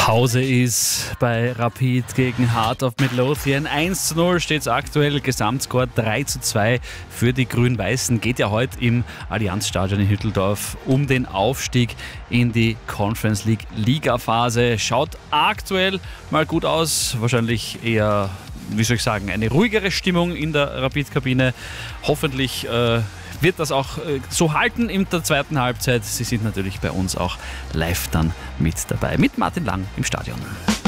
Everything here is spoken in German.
Pause ist bei Rapid gegen Heart of Midlothian. 1:0 steht es aktuell, Gesamtscore 3:2 für die Grün-Weißen. Geht ja heute im Allianzstadion in Hütteldorf um den Aufstieg in die Conference League Ligaphase. Schaut aktuell mal gut aus, wahrscheinlich eher, wie soll ich sagen, eine ruhigere Stimmung in der Rapid-Kabine. Hoffentlich wird das auch so halten in der zweiten Halbzeit. Sie sind natürlich bei uns auch live dann mit dabei, mit Martin Lang im Stadion.